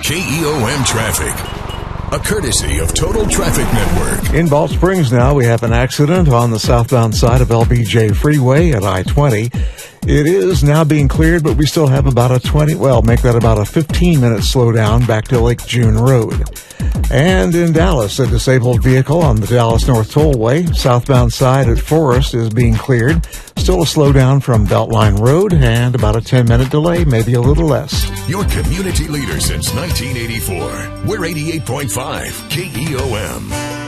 KEOM Traffic, a courtesy of Total Traffic Network. In Balch Springs now, we have an accident on the southbound side of LBJ Freeway at I-20. It is now being cleared, but we still have about a 15-minute slowdown back to Lake June Road. And in Dallas, a disabled vehicle on the Dallas North Tollway, southbound side at Forest, is being cleared. Still a slowdown from Beltline Road and about a 10-minute delay, maybe a little less. Your community leader since 1984. We're 88.5 KEOM.